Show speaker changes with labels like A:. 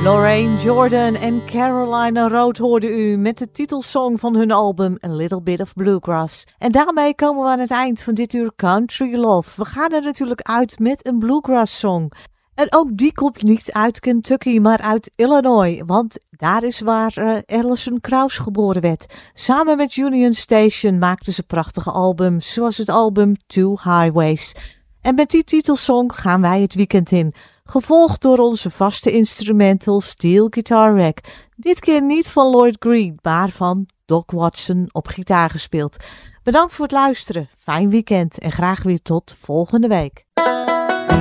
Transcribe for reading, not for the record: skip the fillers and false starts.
A: Lorraine Jordan en Carolina Road hoorden u met de titelsong van hun album A Little Bit of Bluegrass. En daarmee komen we aan het eind van dit uur Country Love. We gaan er natuurlijk uit met een bluegrass song. En ook die komt niet uit Kentucky, maar uit Illinois. Want daar is waar Alison Krauss geboren werd. Samen met Union Station maakten ze prachtige albums, zoals het album Two Highways. En met die titelsong gaan wij het weekend in. Gevolgd door onze vaste instrumental Steel Guitar Rack. Dit keer niet van Lloyd Green, maar van Doc Watson op gitaar gespeeld. Bedankt voor het luisteren. Fijn weekend en graag weer tot volgende week.